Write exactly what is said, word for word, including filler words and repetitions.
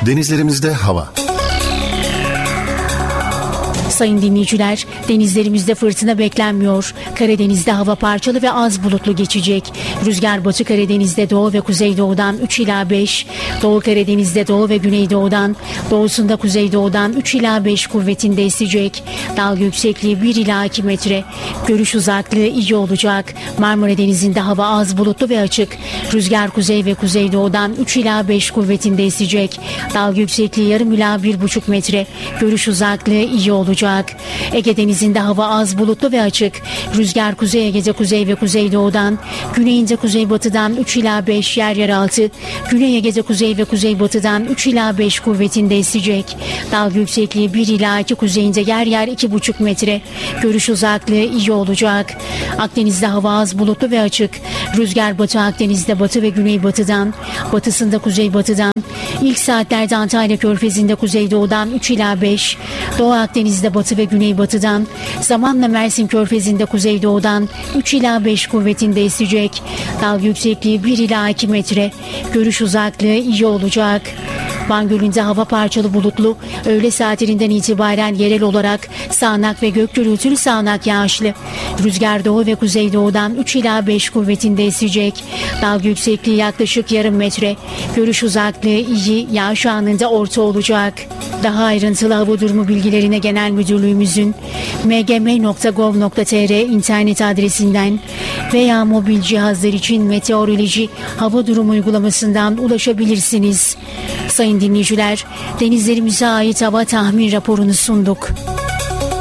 Denizlerimizde hava. Sayın dinleyiciler, denizlerimizde fırtına beklenmiyor. Karadeniz'de hava parçalı ve az bulutlu geçecek. Rüzgar Batı Karadeniz'de doğu ve kuzeydoğudan üç ila beş, Doğu Karadeniz'de doğu ve güneydoğudan, doğusunda kuzeydoğudan üç ila beş kuvvetinde esecek. Dalga yüksekliği bir ila iki metre. Görüş uzaklığı iyi olacak. Marmara Denizi'nde hava az bulutlu ve açık. Rüzgar kuzey ve kuzeydoğudan üç ila beş kuvvetinde esecek. Dalga yüksekliği yarım ila bir buçuk metre. Görüş uzaklığı iyi olacak. Ege Denizi'nde hava az bulutlu ve açık. Rüzgar Kuzey Ege'de kuzey ve kuzeydoğudan, güneyinde kuzeybatıdan üç ila beş, yer yer altı. Güney Ege'de kuzey ve kuzeybatıdan üç ila beş kuvvetinde esecek. Dalga yüksekliği bir ila iki, kuzeyinde yer yer iki buçuk metre. Görüş uzaklığı iyi olacak. Akdeniz'de hava az bulutlu ve açık. Rüzgar Batı Akdeniz'de batı ve güneybatıdan, batısında kuzeybatıdan, İlk saatlerde Antalya Körfezi'nde kuzeydoğudan üç ila beş, Doğu Akdeniz'de batı ve güneybatıdan, zamanla Mersin Körfezi'nde kuzeydoğudan üç ila beş kuvvetinde esecek. Dalga yüksekliği bir ila iki metre. Görüş uzaklığı iyi olacak. Van Gölü'nde hava parçalı bulutlu, öğle saatlerinden itibaren yerel olarak sağanak ve gök gürültülü sağanak yağışlı. Rüzgar doğu ve kuzeydoğudan üç ila beş kuvvetinde esecek. Dalga yüksekliği yaklaşık yarım metre. Görüş uzaklığı iyi, yağış anında orta olacak. Daha ayrıntılı hava durumu bilgilerine Genel Müdürlüğümüzün m g m nokta gov nokta t r internet adresinden veya mobil cihazlar için meteoroloji hava durumu uygulamasından ulaşabilirsiniz. Sayın dinleyiciler, denizlerimize ait hava tahmin raporunu sunduk.